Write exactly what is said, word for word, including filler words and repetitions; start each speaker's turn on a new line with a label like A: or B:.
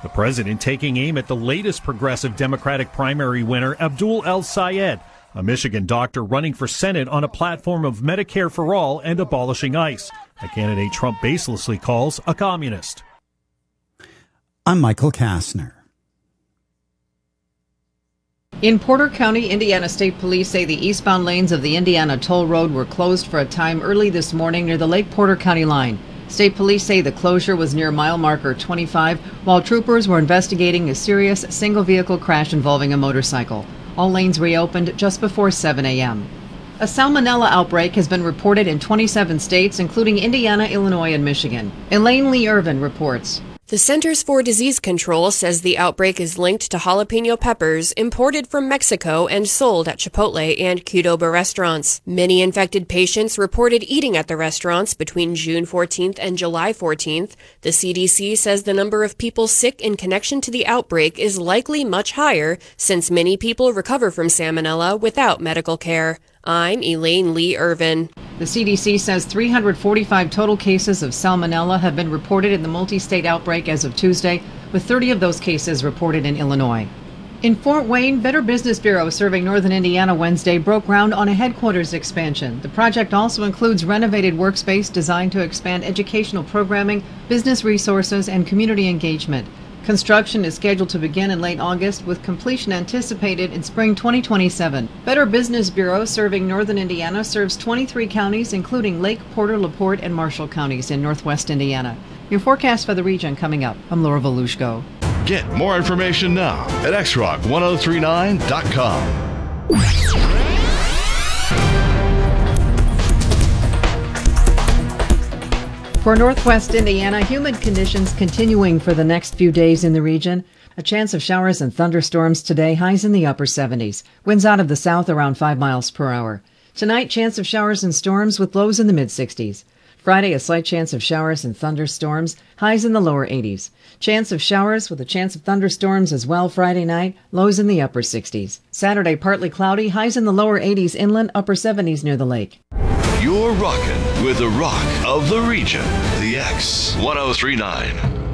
A: The president taking aim at the latest progressive Democratic primary winner, Abdul El-Sayed, a Michigan doctor running for Senate on a platform of Medicare for all and abolishing ICE, a candidate Trump baselessly calls a communist.
B: I'm Michael Kastner.
C: In Porter County, Indiana State Police say the eastbound lanes of the Indiana Toll Road were closed for a time early this morning near the Lake Porter County line. State police say the closure was near mile marker twenty-five, while troopers were investigating a serious single-vehicle crash involving a motorcycle. All lanes reopened just before seven a.m. A salmonella outbreak has been reported in twenty-seven states, including Indiana, Illinois, and Michigan. Elaine Lee Irvin reports.
D: The Centers for Disease Control says the outbreak is linked to jalapeno peppers imported from Mexico and sold at Chipotle and Qdoba restaurants. Many infected patients reported eating at the restaurants between June fourteenth and July fourteenth. The C D C says the number of people sick in connection to the outbreak is likely much higher since many people recover from salmonella without medical care. I'm Elaine Lee Irvin.
C: The C D C says three hundred forty-five total cases of salmonella have been reported in the multi-state outbreak as of Tuesday, with thirty of those cases reported in Illinois. In Fort Wayne, Better Business Bureau, serving northern Indiana Wednesday, broke ground on a headquarters expansion. The project also includes renovated workspace designed to expand educational programming, business resources, and community engagement. Construction is scheduled to begin in late August, with completion anticipated in spring twenty twenty-seven. Better Business Bureau, serving northern Indiana, serves twenty-three counties, including Lake, Porter, LaPorte, and Marshall counties in northwest Indiana. Your forecast for the region coming up. I'm Laura Volushko.
E: Get more information now at x rock ten thirty-nine dot com.
C: For northwest Indiana, humid conditions continuing for the next few days in the region. A chance of showers and thunderstorms today, highs in the upper seventies. Winds out of the south around five miles per hour. Tonight, chance of showers and storms with lows in the mid-sixties. Friday, a slight chance of showers and thunderstorms, highs in the lower eighties. Chance of showers with a chance of thunderstorms as well Friday night, lows in the upper sixties. Saturday, partly cloudy, highs in the lower eighties inland, upper seventies near the lake.
E: You're rocking with the rock of the region, the X ten thirty-nine.